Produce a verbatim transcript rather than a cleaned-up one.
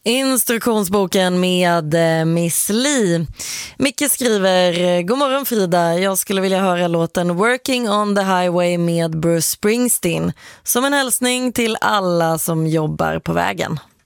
Instruktionsboken med eh, Miss Li. Micke skriver: God morgon Frida, jag skulle vilja höra låten Working on the Highway med Bruce Springsteen som en hälsning till alla som jobbar på vägen.